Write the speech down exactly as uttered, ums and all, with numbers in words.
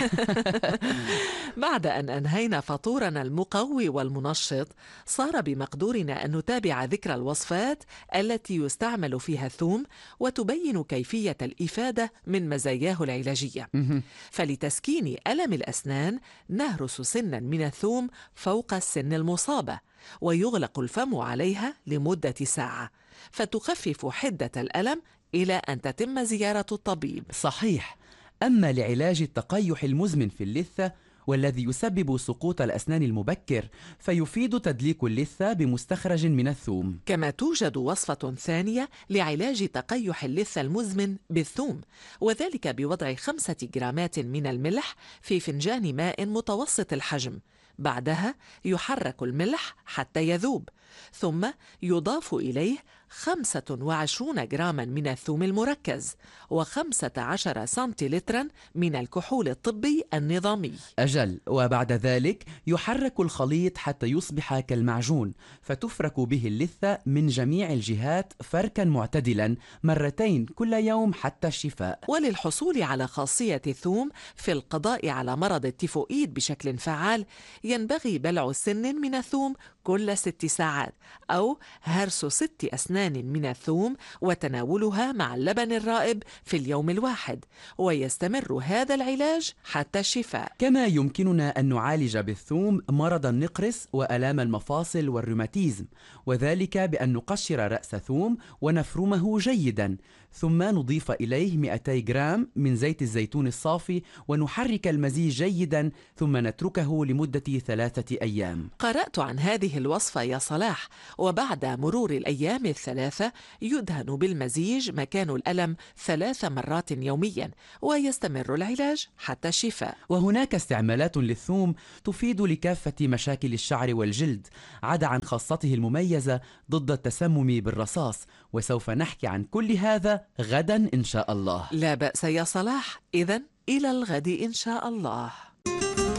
بعد أن أنهينا فطورنا المقوي والمنشط، صار بمقدورنا أن نتابع ذكر الوصفات التي يستعمل فيها الثوم وتبين كيفية الإفادة من مزاياه العلاجية. مهم. فلتسكين ألم الأسنان نهرس سنا من الثوم فوق السن المصابة، ويغلق الفم عليها لمدة ساعة، فتخفف حدة الألم إلى أن تتم زيارة الطبيب. صحيح. أما لعلاج التقيح المزمن في اللثة والذي يسبب سقوط الأسنان المبكر، فيفيد تدليك اللثة بمستخرج من الثوم. كما توجد وصفة ثانية لعلاج تقيح اللثة المزمن بالثوم، وذلك بوضع خمسة جرامات من الملح في فنجان ماء متوسط الحجم. بعدها يحرك الملح حتى يذوب، ثم يضاف إليه خمسة وعشرين جراما من الثوم المركز وخمسة عشر سنتيلترا من الكحول الطبي النظامي. أجل، وبعد ذلك يحرك الخليط حتى يصبح كالمعجون، فتفرك به اللثة من جميع الجهات فركا معتدلا مرتين كل يوم حتى الشفاء. وللحصول على خاصية الثوم في القضاء على مرض التيفوئيد بشكل فعال، ينبغي بلع سن من الثوم كل ست ساعات، أو هرس ست أسنان من الثوم وتناولها مع اللبن الرائب في اليوم الواحد، ويستمر هذا العلاج حتى الشفاء. كما يمكننا أن نعالج بالثوم مرض النقرس وآلام المفاصل والروماتيزم، وذلك بأن نقشر رأس ثوم ونفرمه جيدا، ثم نضيف إليه مئتي جرام من زيت الزيتون الصافي ونحرك المزيج جيدا، ثم نتركه لمدة ثلاثة أيام. قرأت عن هذه الوصفة يا صلاح، وبعد مرور الأيام الثلاثة يدهن بالمزيج مكان الألم ثلاث مرات يوميا، ويستمر العلاج حتى الشفاء. وهناك استعمالات للثوم تفيد لكافة مشاكل الشعر والجلد، عدا عن خاصته المميزة ضد التسمم بالرصاص، وسوف نحكي عن كل هذا غدا إن شاء الله. لا بأس يا صلاح، إذن إلى الغد إن شاء الله.